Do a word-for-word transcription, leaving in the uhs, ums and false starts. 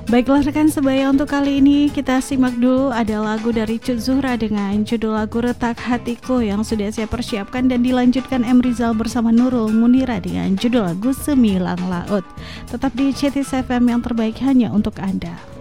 Baiklah rekan sebaya, untuk kali ini kita simak dulu ada lagu dari Cut Zuhra dengan judul lagu Retak Hatiku yang sudah saya persiapkan, dan dilanjutkan M Rizal bersama Nurul Munira dengan judul lagu Semilang Laut. Tetap di C T S F M yang terbaik hanya untuk Anda.